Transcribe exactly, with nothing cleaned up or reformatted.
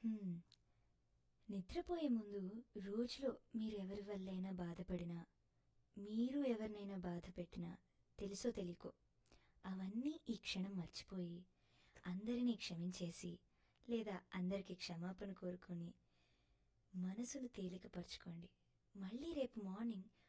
హ్మ్. నిద్రపోయే ముందు రోజులో మీరెవరి వల్లైనా బాధపడినా, మీరు ఎవరినైనా బాధపెట్టినా తెలుసో తెలియకో అవన్నీ ఈ క్షణం మర్చిపోయి, అందరినీ క్షమించేసి, లేదా అందరికి క్షమాపణ కోరుకొని, మనసును తేలికపరచుకోండి. మళ్ళీ రేపు మార్నింగ్